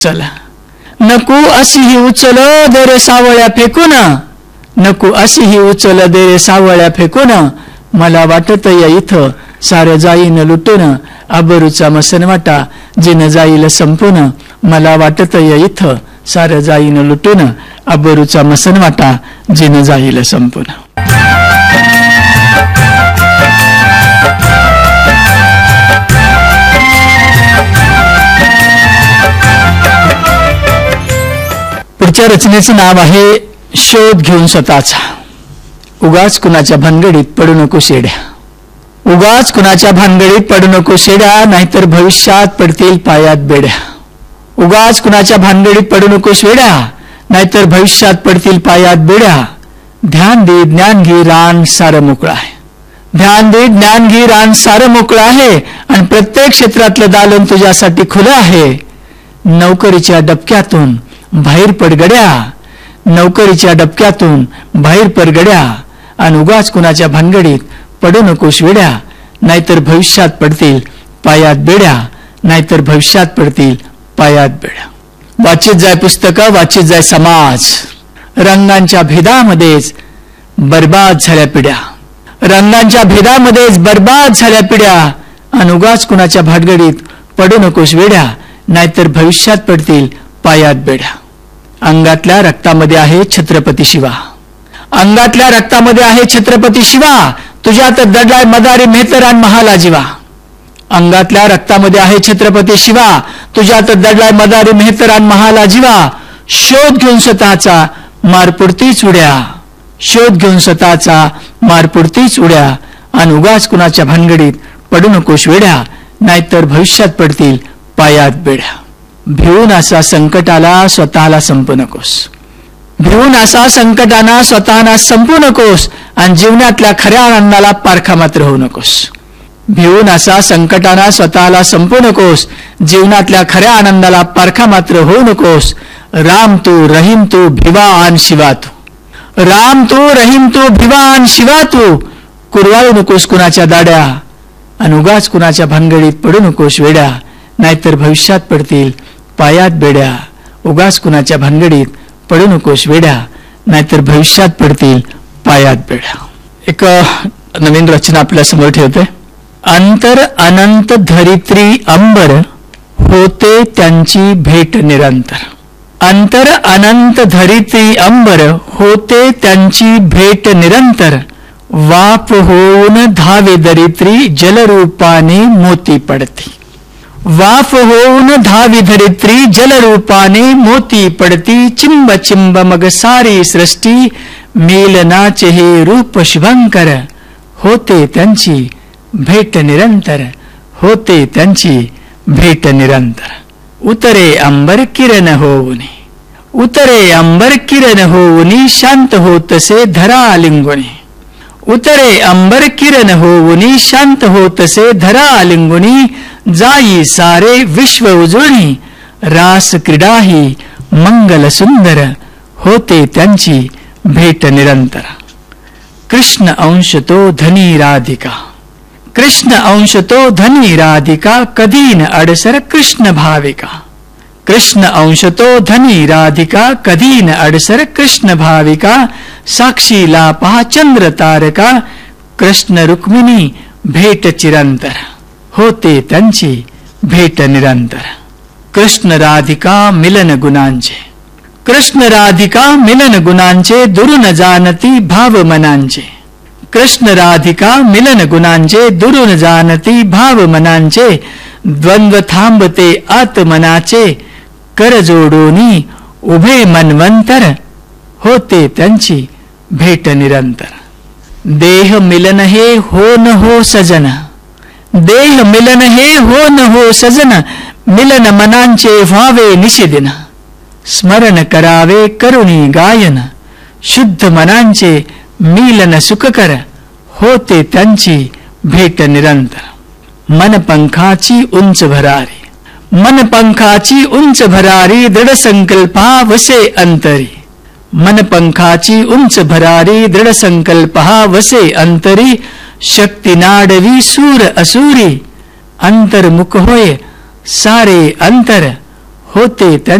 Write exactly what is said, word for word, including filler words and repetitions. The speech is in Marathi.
चला नको अशी ही उचल दे रे सावळ्या फेकून, नको अशी ही उचल दे रे सावळ्या फेकून, मला वाटत या इथं सारं जाईन लुटून, आबरूचा मसनवाटा जिन जाईल संपून, मला वाटत या इथं सारं जाईन लुटून, आबरूचा मसनवाटा जिन जाईल संपून. पुढच्या रचनेचं नाव आहे शोध घेऊन स्वतःचा. उगाच कुणाच्या भानगडीत पडू नको शेड्या, उगाच कुणाच्या भानगडीत पडू नको शेड्या, नाहीतर भविष्यात पडतील पायात बेड्या. उगाच कुणाच्या भानगडीत पडू नको शेड्या, नाहीतर भविष्यात पडतील पायात बेड्या. ध्यान दे ज्ञान घे रान सारं मोकळं आहे, ध्यान दे ज्ञान घे रान सारं मोकळं आहे, आणि प्रत्येक क्षेत्रातलं दालन तुझ्यासाठी खुलं आहे. नोकरीच्या डबक्यातून बाहेर पडगड्या, नोकरीच्या डबक्यातून बाहेर पडगड्या, आणि उगाच कुणाच्या भानगडीत पडू नकोस वेड्या, नाहीतर भविष्यात पडतील पायात बेड्या, नाहीतर भविष्यात पडतील पायात बेड्या. वाचित जाय पुस्तकं, वाचित जाय समाज, रंगांच्या भेदामध्येच बर्बाद झाल्या पिढ्या, रंगांच्या भेदामध्येच बर्बाद झाल्या पिढ्या, आणि उगाच कुणाच्या भानगडीत पडू नकोस वेड्या, नाहीतर भविष्यात पडतील पायात बेड्या. अंगातल्या रक्तामध्ये आहे छत्रपती शिवा, अंगातल्या रक्तामध्ये आहे छत्रपती शिवा, तुझ्यात दडलाय मदारी मेहतर आणि महाला जीवा. अंगातल्या रक्तामध्ये आहे छत्रपती शिवा, तुझ्यात दडलाय मदारी मेहतर आणि महाला जीवा. शोध घेऊन स्वतःचा मारपुडतीच उड्या, शोध घेऊन स्वतःचा मारपुडतीच उड्या, आणि उगाच कुणाच्या भानगडीत पडू नकोस वेड्या, नाहीतर भविष्यात पडतील पायात बेड्या. भिवून असा संकटाला स्वतःला संपू नकोस, भिवून असा संकटाना स्वतःला संपू नकोस, आणि जीवनातल्या खऱ्या आनंदाला पारखा मात्र होऊ नकोस. भिवून असा संकटाना स्वतःला संपू नकोस, जीवनातल्या खऱ्या आनंदाला पारखा मात्र होऊ नकोस. राम तू रहीम तू भिवा आणि शिवा तू, राम तू रहीम तू भिवा आणि शिवा तू. कुरवाळू नकोस कुणाच्या दाड्या, आणि उगाच कुणाच्या भानगडीत पडू नकोस वेड्या, नाहीतर भविष्यात पडतील पायात बेड्या. उगाच कुणाच्या भानगडीत पडू नकोस वेड्या, नाहीतर भविष्यात पडतील पायात बेड्या. एक नवीन रचना आपल्या समोर ठेवते. अंतर अनंत धरित्री अंबर, होते त्यांची भेट निरंतर. अंतर अनंत धरित्री अंबर, होते त्यांची भेट निरंतर. वाफ होऊन धावे दरित्री, जलरूपाने मोती पडती. वाफ होऊन धावी धरित्री, जलरूपाने मोती पडती. चिंब चिंब मग सारी सृष्टी, मेलनाचे हे रूप शुभंकर. होते त्यांची भेट निरंतर, होते त्यांची भेट निरंतर. उतरे अंबर किरण होऊनी, उतरे अंबर किरण होऊनी, शांत होतसे धरा लिंगुनी. उतरे अंबर किरण होऊनी, शांत होतसे धरा लिंगुनी. जाई सारे विश्व उजळणी, रास क्रीडाही मंगल सुंदर. होते त्यांची भेट निरंतर. कृष्ण अंश तो धनी राधिका, कृष्ण अंश तो धनी राधिका. कधी न अडसर कृष्ण भाविका, कृष्ण अंश तो धनी राधिका. कधी न अडसर कृष्ण भाविका. साक्षीला पहा चंद्र तारका, कृष्ण रुक्मिणी भेट चिरंतर. होते त्यांची भेट निरंतर. कृष्ण राधिका मिलन गुणांचे, कृष्ण राधिका मिलन गुणांचे. दुरून जानती भाव मनांचे, कृष्ण राधिका मिलन गुणांचे. दुरून जानती भाव मनांचे. द्वंद्व थांबते आत्मनाचे, कर जोडोनी उभे मनवंतर. होते त्यांची भेट निरंतर. देह मिलन हे हो न हो सजन, देह मिलन हे हो न हो सजन. मिलन मनांचे व्हावे निशिदिन, स्मरण करावे करुणी गायन. शुद्ध मनांचे मिलन सुखकर. होते त्यांची भेट निरंतर. मन पंखाची उंच भरारी, मन पंखाची उंच भरारी. दृढ संकल्पा वसे अंतरी, मन पंखाची उंच भरारी. दृढ संकल्पा वसे अंतरी. शक्ती नाडवी सूर असुरी, अंतर्मुख होय सारे अंतर. होते